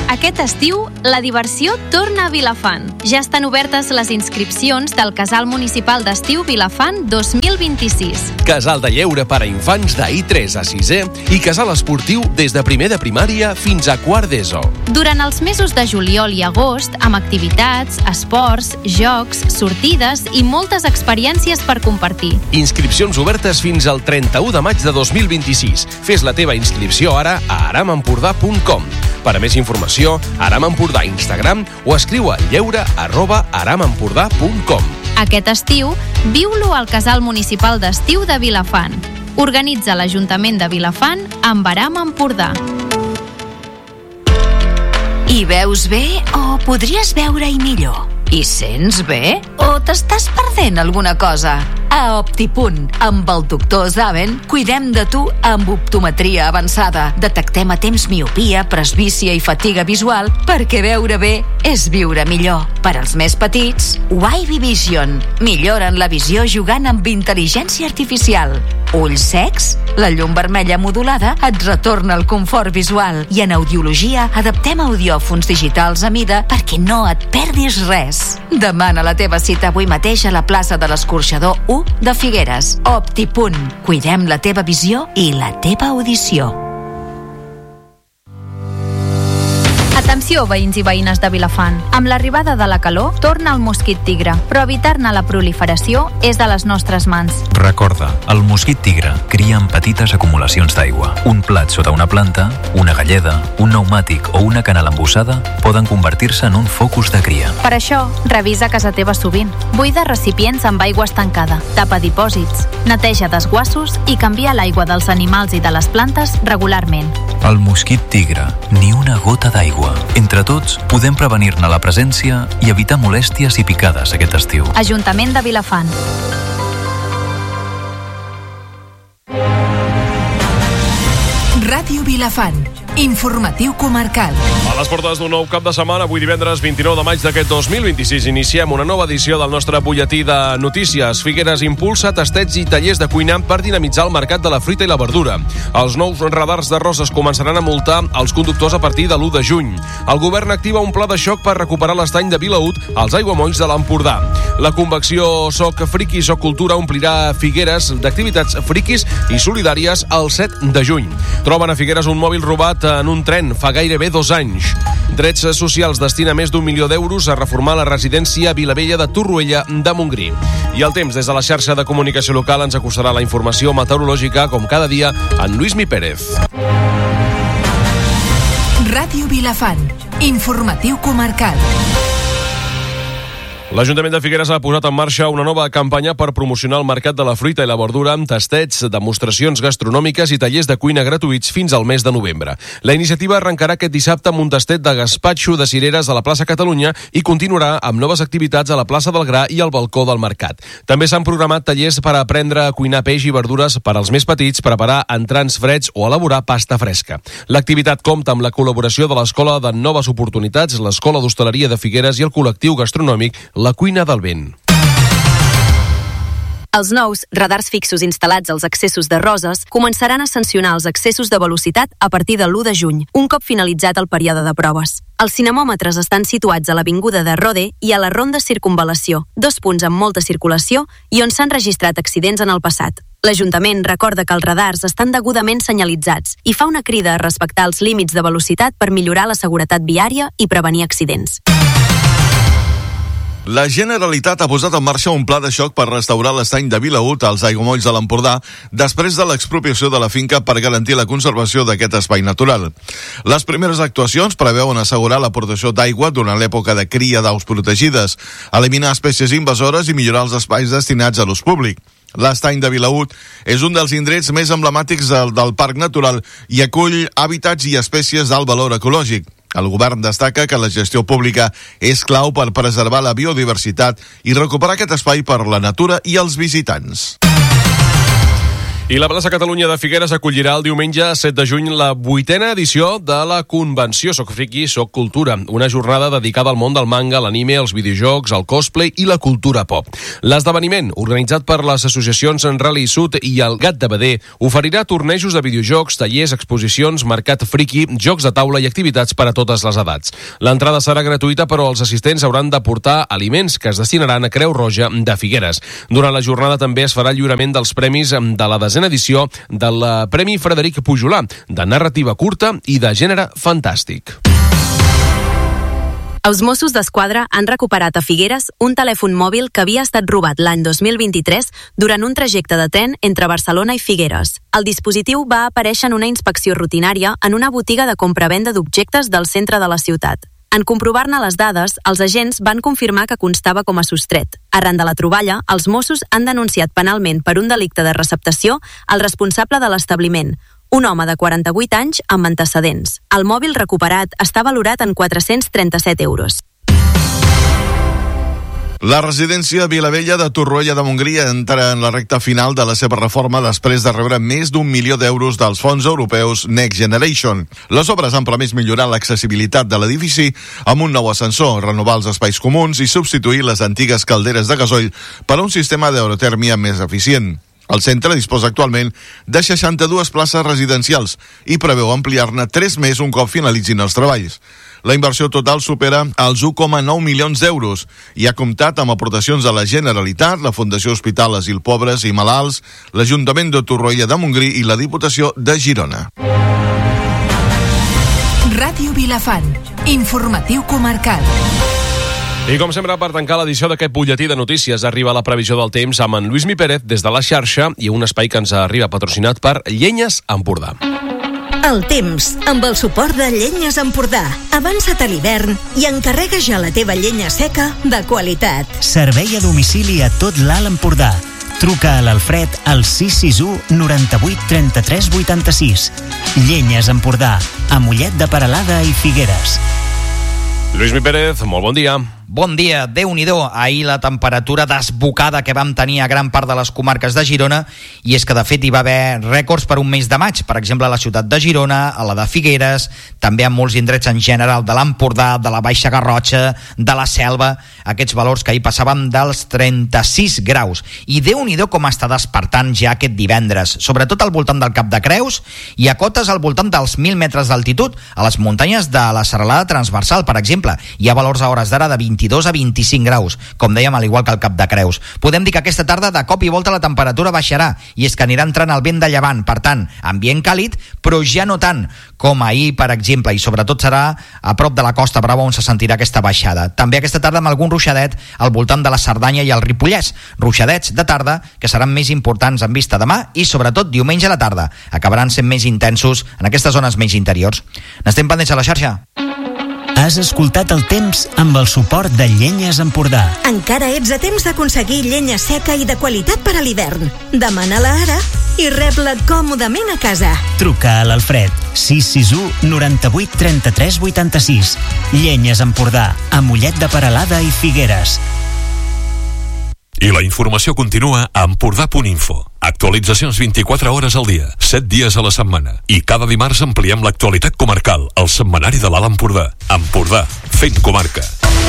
Aquest estiu, la diversió torna a Vilafant. Ja estan obertes les inscripcions del Casal Municipal d'Estiu Vilafant 2026. Casal de lleure per a infants d'I3 a 6è i casal esportiu des de primer de primària fins a quart d'ESO. Durant els mesos de juliol i agost, amb activitats, esports, jocs, sortides i moltes experiències per compartir. Inscripcions obertes fins al 31 de maig de 2026. Fes la teva inscripció ara a aramempordà.com. Per a més informació, Aram Empordà Instagram o escriu a lleure@aramempordà.com. Aquest estiu, viu-lo al Casal Municipal d'Estiu de Vilafant. Organitza l'Ajuntament de Vilafant amb Aram Empordà. Hi veus bé o podries veure-hi millor? Hi sents bé o t'estàs perdent alguna cosa? A Optipunt, amb el doctor Zaven, cuidem de tu amb optometria avançada. Detectem a temps miopia, presbícia i fatiga visual perquè veure bé és viure millor. Per als més petits, Wavy Vision. Milloren la visió jugant amb intel·ligència artificial. Ulls secs? La llum vermella modulada et retorna el confort visual. I en audiologia adaptem audiòfons digitals a mida perquè no et perdis res. Demana la teva cita avui mateix a la plaça de l'Escorxador 1 de Figueres. Optipunt. Cuidem la teva visió i la teva audició. Atenció, veïns i veïnes de Vilafant. Amb l'arribada de la calor, torna el mosquit tigre, però evitar-ne la proliferació és de les nostres mans. Recorda, el mosquit tigre cria en petites acumulacions d'aigua. Un plat sota una planta, una galleda, un pneumàtic o una canal embussada poden convertir-se en un focus de cria. Per això, revisa casa teva sovint. Buida recipients amb aigua estancada, tapa dipòsits, neteja desguassos i canvia l'aigua dels animals i de les plantes regularment. El mosquit tigre, ni una gota d'aigua. Entre tots, podem prevenir-ne la presència i evitar molèsties i picades aquest estiu. Ajuntament de Vilafant. Ràdio Vilafant. Informatiu comarcal. A les portes d'un nou cap de setmana, avui divendres 29 de maig d'aquest 2026, iniciem una nova edició del nostre butlletí de notícies. Figueres impulsa tastets i tallers de cuina per dinamitzar el mercat de la fruita i la verdura. Els nous radars de Roses començaran a multar els conductors a partir de l'1 de juny. El govern activa un pla de xoc per recuperar l'estany de Vilaüt als aiguamolls de l'Empordà. La convecció Soc Friqui, Soc Cultura omplirà Figueres d'activitats friquis i solidàries el 7 de juny. Troben a Figueres un mòbil robat en un tren fa gairebé 2 anys. Drets Socials destina més d'1 milió d'euros a reformar la residència Vilavella de Torroella de Montgrí. I el temps, des de la xarxa de comunicació local, ens acostarà la informació meteorològica, com cada dia, en Lluís Pérez. Ràdio Vilafant. Informatiu comarcal. L'Ajuntament de Figueres ha posat en marxa una nova campanya per promocionar el mercat de la fruita i la verdura amb tastets, demostracions gastronòmiques i tallers de cuina gratuïts fins al mes de novembre. La iniciativa arrencarà aquest dissabte amb un tastet de gaspatxo de cireres a la plaça Catalunya i continuarà amb noves activitats a la plaça del Gra i al balcó del mercat. També s'han programat tallers per aprendre a cuinar peix i verdures per als més petits, preparar entrants freds o elaborar pasta fresca. L'activitat compta amb la col·laboració de l'Escola de Noves Oportunitats, l'Escola d'Hostaleria de Figueres i el col·lectiu gastronòmic La Cuina del Vent. Els nous radars fixos instal·lats als accessos de Roses començaran a sancionar els excessos de velocitat a partir de l'1 de juny, un cop finalitzat el període de proves. Els cinemòmetres estan situats a l'avinguda de Rode i a la ronda Circunvalació, 2 punts amb molta circulació i on s'han registrat accidents en el passat. L'Ajuntament recorda que els radars estan degudament senyalitzats i fa una crida a respectar els límits de velocitat per millorar la seguretat viària i prevenir accidents. La Generalitat ha posat en marxa un pla de xoc per restaurar l'estany de Vilaüt als aiguamolls de l'Empordà després de l'expropiació de la finca per garantir la conservació d'aquest espai natural. Les primeres actuacions preveuen assegurar l'aportació d'aigua durant l'època de cria d'aus protegides, eliminar espècies invasores i millorar els espais destinats a l'ús públic. L'estany de Vilaüt és un dels indrets més emblemàtics del Parc Natural i acull hàbitats i espècies d'alt valor ecològic. El govern destaca que la gestió pública és clau per preservar la biodiversitat i recuperar aquest espai per la natura i els visitants. I la plaça Catalunya de Figueres acollirà el diumenge 7 de juny la 8a edició de la convenció Soc Friki, Soc Cultura, una jornada dedicada al món del manga, l'anime, els videojocs, el cosplay i la cultura pop. L'esdeveniment, organitzat per les associacions Rally Sud i el Gat de Bader, oferirà tornejos de videojocs, tallers, exposicions, mercat friki, jocs de taula i activitats per a totes les edats. L'entrada serà gratuïta, però els assistents hauran de portar aliments que es destinaran a Creu Roja de Figueres. Durant la jornada també es farà el lliurament dels premis de la desena edició del Premi Frederic Pujolà, de narrativa curta i de gènere fantàstic. Els Mossos d'Esquadra han recuperat a Figueres un telèfon mòbil que havia estat robat l'any 2023 durant un trajecte de tren entre Barcelona i Figueres. El dispositiu va aparèixer en una inspecció rutinària en una botiga de compra-venda d'objectes del centre de la ciutat. En comprovar-ne les dades, els agents van confirmar que constava com a sostret. Arran de la troballa, els Mossos han denunciat penalment per un delicte de receptació el responsable de l'establiment, un home de 48 anys amb antecedents. El mòbil recuperat està valorat en 437 euros. La residència Vilavella de Torroella de Montgrí entra en la recta final de la seva reforma després de rebre més d'1 milió d'euros dels fons europeus Next Generation. Les obres han permès millorar l'accessibilitat de l'edifici amb un nou ascensor, renovar els espais comuns i substituir les antigues calderes de gasoil per un sistema d'aerotèrmia més eficient. El centre disposa actualment de 62 places residencials i preveu ampliar-ne 3 més un cop finalitzin els treballs. La inversió total supera els 1,9 milions d'euros i ha comptat amb aportacions de la Generalitat, la Fundació Hospital Asil Pobres i Malalts, l'Ajuntament de Torroella de Montgrí i la Diputació de Girona. Ràdio Vilafant, informatiu comarcal. I com sempre, per tancar l'edició d'aquest butlletí de notícies, arriba la previsió del temps amb en Lluís Mi Pérez des de la xarxa i un espai que ens arriba patrocinat per Llenyes Empordà. El temps, amb el suport de Llenyes Empordà. Avança't a l'hivern i encarrega ja la teva llenya seca de qualitat. Servei a domicili a tot l'Alt Empordà. Truca a l'Alfred al 661 98 33 86. Llenyes Empordà, a Mollet de Peralada i Figueres. Lluís Mi Pérez, molt bon dia. Bon dia, Déu-n'hi-do. Ahir la temperatura desbocada que vam tenir a gran part de les comarques de Girona, i és que de fet hi va haver rècords per un mes de maig, per exemple a la ciutat de Girona, a la de Figueres, també a molts indrets en general de l'Empordà, de la Baixa Garrotxa, de la Selva, aquests valors que ahir passàvem dels 36 graus. I Déu-n'hi-do com està despertant ja aquest divendres, sobretot al voltant del Cap de Creus i a cotes al voltant dels 1.000 metres d'altitud, a les muntanyes de la Serralada Transversal, per exemple. Hi ha valors a hores d'ara de 22 a 25 graus, com dèiem, al igual que al Cap de Creus. Podem dir que aquesta tarda de cop i volta la temperatura baixarà, i és que anirà entrant el vent de llevant, per tant, ambient càlid, però ja no tant com ahir, per exemple, i sobretot serà a prop de la Costa Brava on se sentirà aquesta baixada. També aquesta tarda amb algun ruixadet al voltant de la Cerdanya i el Ripollès, ruixadets de tarda que seran més importants en vista demà i sobretot diumenge a la tarda. Acabaran sent més intensos en aquestes zones més interiors. N'estem pendents a la xarxa. Has escoltat el temps amb el suport de Llenyes Empordà. Encara ets a temps d'aconseguir llenya seca i de qualitat per a l'hivern. Demana-la ara i rep-la còmodament a casa. Truca a l'Alfred 661 98 33 86. Llenyes Empordà, a Mollet de Peralada i Figueres. I la informació continua a Empordà.info. Actualitzacions 24 hores al dia, 7 dies a la setmana. I cada dimarts ampliem l'actualitat comarcal al setmanari de l'Alt Empordà. Empordà, fent comarca.